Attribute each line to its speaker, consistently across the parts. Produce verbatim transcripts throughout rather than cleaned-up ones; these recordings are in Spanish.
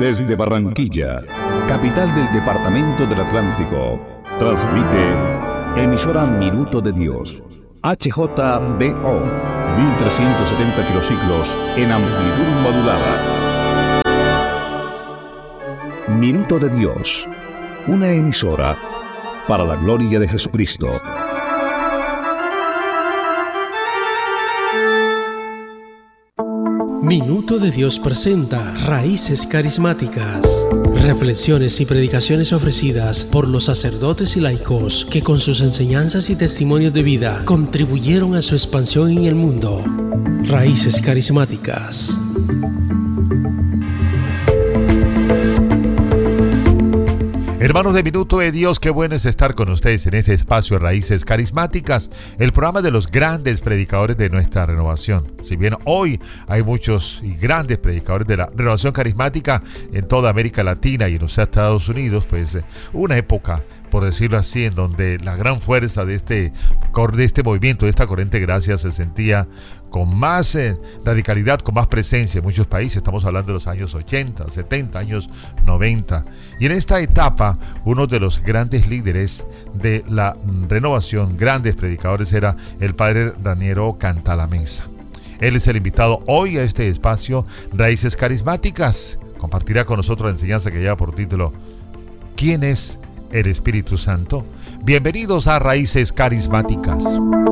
Speaker 1: Desde Barranquilla, capital del departamento del Atlántico, transmite emisora Minuto de Dios, H J B O, mil trescientos setenta kilociclos en amplitud modulada. Minuto de Dios, una emisora para la gloria de Jesucristo.
Speaker 2: Minuto de Dios presenta Raíces Carismáticas, reflexiones y predicaciones ofrecidas por los sacerdotes y laicos que con sus enseñanzas y testimonios de vida contribuyeron a su expansión en el mundo. Raíces Carismáticas.
Speaker 3: Hermanos de Minuto de Dios, qué bueno es estar con ustedes en este espacio de Raíces Carismáticas, el programa de los grandes predicadores de nuestra renovación. Si bien hoy hay muchos y grandes predicadores de la renovación carismática en toda América Latina y en los Estados Unidos, pues una época, por decirlo así, en donde la gran fuerza de este, de este movimiento, de esta corriente de gracia se sentía con más eh, radicalidad, con más presencia en muchos países. Estamos hablando de los años ochenta, setenta, años noventa. Y en esta etapa, uno de los grandes líderes de la renovación, grandes predicadores, era el padre Raniero Cantalamessa. Él es el invitado hoy a este espacio Raíces Carismáticas. Compartirá con nosotros la enseñanza que lleva por título ¿Quién es el Espíritu Santo? Bienvenidos a Raíces Carismáticas.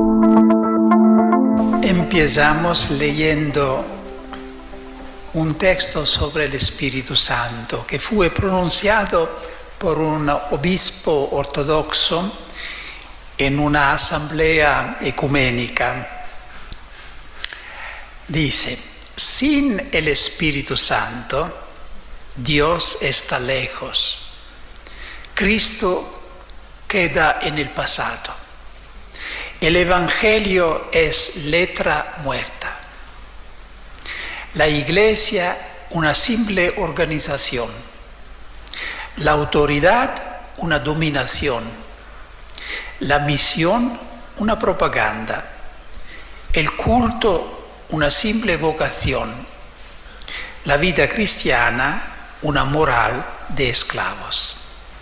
Speaker 4: Empezamos leyendo un texto sobre el Espíritu Santo que fue pronunciado por un obispo ortodoxo en una asamblea ecuménica. Dice: sin el Espíritu Santo, Dios está lejos. Cristo queda en el pasado. El Evangelio es letra muerta. La Iglesia, una simple organización. La autoridad, una dominación. La misión, una propaganda. El culto, una simple vocación. La vida cristiana, una moral de esclavos.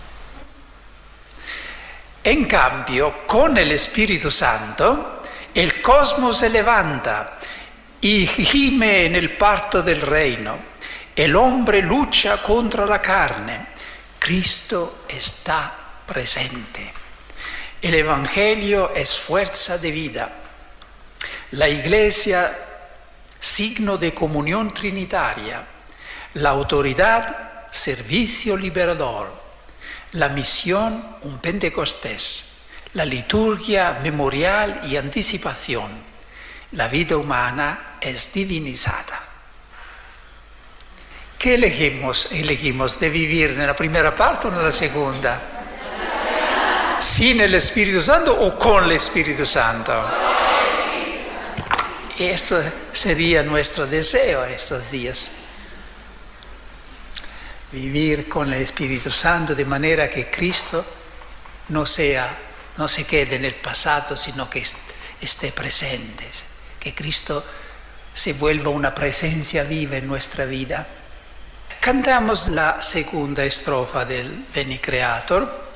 Speaker 4: En cambio, con el Espíritu Santo, el cosmos se levanta y gime en el parto del reino. El hombre lucha contra la carne. Cristo está presente. El Evangelio es fuerza de vida. La Iglesia, signo de comunión trinitaria. La autoridad, servicio liberador. La misión, un Pentecostés. La liturgia, memorial y anticipación. La vida humana es divinizada. ¿Qué elegimos? ¿Elegimos de vivir en la primera parte o en la segunda? ¿Sin el Espíritu Santo o con el Espíritu Santo? Esto sería nuestro deseo estos días. Vivir con el Espíritu Santo de manera que Cristo no sea, no se quede en el pasado, sino que esté presente, que Cristo se vuelva una presencia viva en nuestra vida. Cantamos la segunda estrofa del Veni Creator.